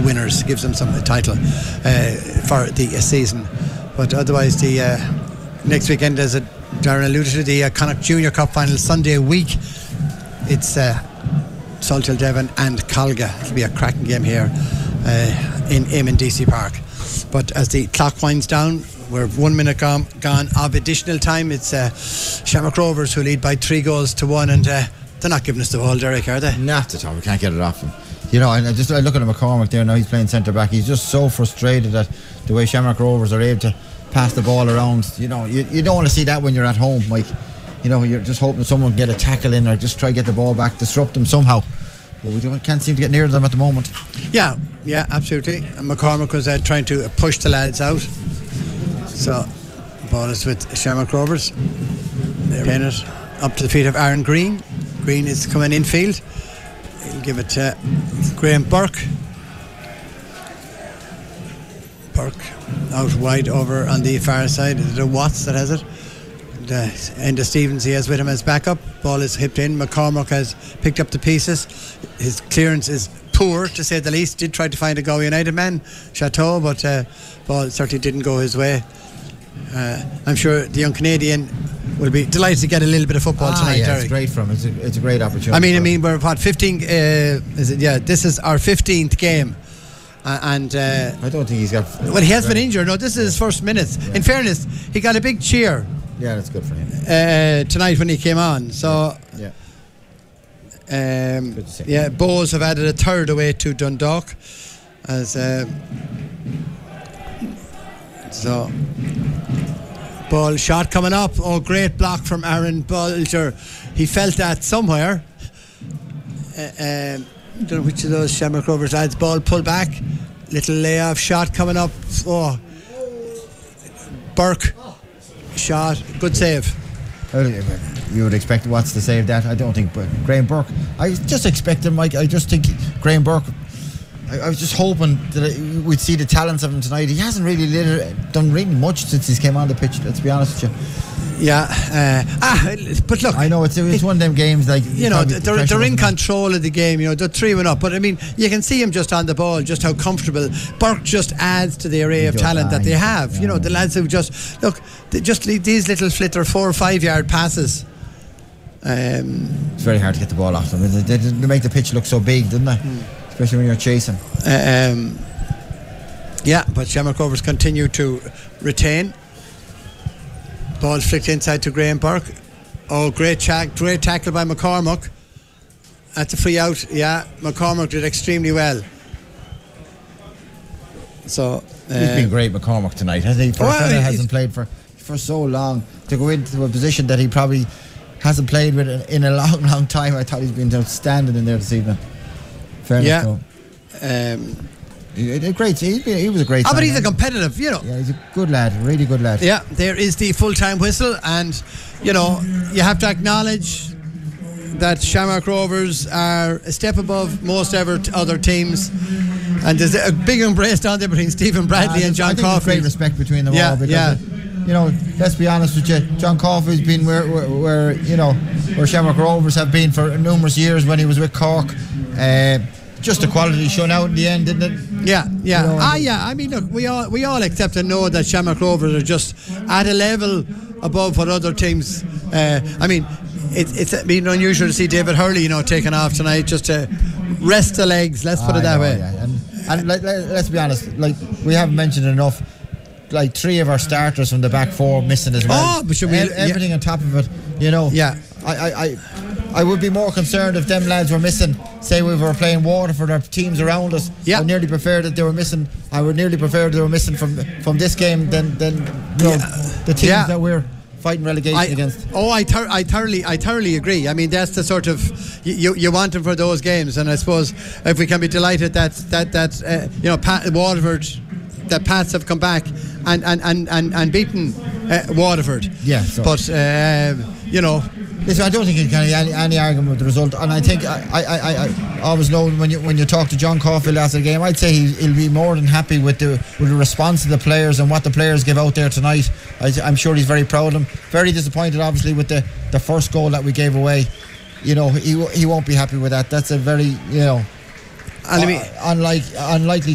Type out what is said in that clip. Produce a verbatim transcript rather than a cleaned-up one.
winners, gives them some title uh, for the uh, season. But otherwise, the uh, next weekend, as Darren alluded to, the uh, Connacht Junior Cup final Sunday week. It's uh, Salthill Devon and Colga. It'll be a cracking game here uh, in Eamon D C Park. But as the clock winds down, we're one minute gone, gone of additional time. It's uh, Shamrock Rovers who lead by three goals to one, and uh, they're not giving us the ball, Derek, are they? Not at all. We can't get it off them. You know, and I just I look at McCormick there now. He's playing centre back. He's just so frustrated at the way Shamrock Rovers are able to pass the ball around. You know, you, you don't want to see that when you're at home, Mike. You know, you're just hoping someone can get a tackle in or just try to get the ball back, disrupt them somehow. But we don't, can't seem to get near them at the moment. Yeah, yeah, absolutely. And McCormick was uh, trying to push the lads out. So, the ball is with Shamrock Rovers. They're playing it up to the feet of Aaron Green. Green is coming infield. He'll give it to Graham Burke. Burke out wide over on the far side. Is it Watts that has it? And, uh, Enda Stevens he has with him as backup. Ball is hipped in. McCormick has picked up the pieces. His clearance is poor, to say the least. Did try to find a Galway United man, Chateau, but uh, ball certainly didn't go his way. Uh, I'm sure the young Canadian will be delighted to get a little bit of football ah, tonight. Yeah, Derek. it's great for him. It's a, it's a great opportunity. I mean, I mean, we're what fifteen? Uh, is it? Yeah, this is our fifteenth game, uh, and uh, I don't think he's got. Well, he has been injured. No, this is his first minutes. Yeah. In fairness, he got a big cheer. Yeah, that's good for him. Uh, tonight when he came on, so yeah. Um, yeah, Bows have added a third away to Dundalk, as uh, so. Ball shot coming up. Oh, great block from Aaron Bulger. He felt that somewhere. Uh, um, don't know which of those Shamrock Rovers lads. Ball pulled back. Little layoff shot coming up. Oh, Burke shot. Good save. You would expect Watts to save that. I don't think, but Graham Burke. I just expect him, Mike. I just think Graham Burke. I, I was just hoping that we'd see the talents of him tonight. He hasn't really lit, done really much since he came on the pitch. Let's be honest with you. Yeah, uh, ah, but look, I know it's, it's one of them games like you know they're, they're in control of the game. You know they're three one up, but I mean you can see him just on the ball, just how comfortable. Burke just adds to the array he of does, talent ah, that they yeah, have. yeah, You know yeah. the lads who just look, they just leave these little flitter four or five yard passes. Um, it's very hard to get the ball off them. They, they, they make the pitch look so big, doesn't they? Mm. Especially when you're chasing. Uh, um, yeah, but Shamrock Rovers continue to retain. Ball flicked inside to Graham Burke. Oh, great check, great tackle by McCormick. That's a free out. Yeah, McCormick did extremely well. So uh, he's been great, McCormick, tonight, hasn't he? For well, a fella hasn't played for for so long, to go into a position that he probably hasn't played with in a long, long time. I thought he's been outstanding in there this evening. Fairness yeah. to him. Um, he, great. He, he was a great. Oh, but he's man. a competitive, you know. Yeah, he's a good lad, really good lad. Yeah, there is the full-time whistle, and you know you have to acknowledge that Shamrock Rovers are a step above most ever t- other teams, and there's a big embrace down there between Stephen Bradley uh, and John I think Coffey. Great respect between them yeah, all. Because yeah. It, you know, let's be honest with you, John Coffey's been where, where, where you know where Shamrock Rovers have been for numerous years when he was with Cork. Uh, just the quality shown out in the end, didn't it? Yeah, yeah. You know, ah, yeah. I mean, look, we all we all accept and know that Shamrock Rovers are just at a level above what other teams. Uh, I mean, it, it's been unusual to see David Hurley, you know, taking off tonight just to rest the legs. Let's put I it that know, way. Yeah. And, and let, let, let's be honest, like we haven't mentioned enough. Like three of our starters from the back four missing as well. Oh, but should we, e- everything yeah. on top of it, you know. Yeah. I, I, I, I would be more concerned if them lads were missing. Say we were playing Waterford or teams around us. Yeah. I would nearly prefer that they were missing. I would nearly prefer that they were missing from from this game than than you know, Yeah. the teams Yeah. that we're fighting relegation I, against. Oh, I, thor- I thoroughly, I thoroughly agree. I mean, that's the sort of you you want them for those games, and I suppose if we can be delighted that that that uh, you know Pat, Waterford, that Pats have come back and and and and, and beaten uh, Waterford. Yeah. So. But uh, you know. Listen, I don't think you can have any, any argument with the result, and I think I, I, I, I always know when you when you talk to John Caulfield after the game, I'd say he, he'll be more than happy with the with the response of the players and what the players give out there tonight. I, I'm sure he's very proud of them. Very disappointed, obviously, with the, the first goal that we gave away. You know, he he won't be happy with that. That's a very you know, And I mean, uh, unlike unlikely